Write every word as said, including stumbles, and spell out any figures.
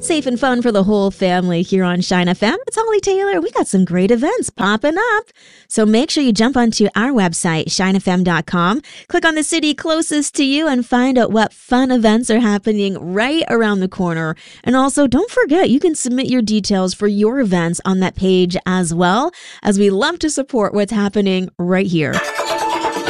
Safe and fun for the whole family here on Shine F M. It's Holly Taylor. We got some great events popping up. So make sure you jump onto our website, shine f m dot com. Click on the city closest to you and find out what fun events are happening right around the corner. And also, don't forget, you can submit your details for your events on that page as well, as we love to support what's happening right here.